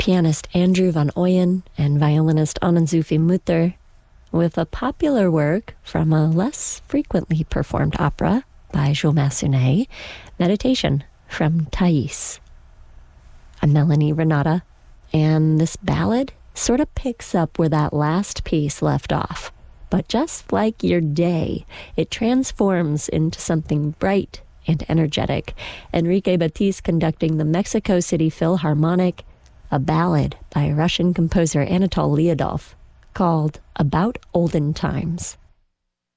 pianist Andrew van Ooyen and violinist Anne-Sophie Mutter, with a popular work from a less frequently performed opera by Jules Massenet, Meditation from Thais. I'm Melanie Renata, and this ballad sort of picks up where that last piece left off. But just like your day, it transforms into something bright and energetic. Enrique Batiste conducting the Mexico City Philharmonic, a ballad by Russian composer Anatol Lyudov called About Olden Times.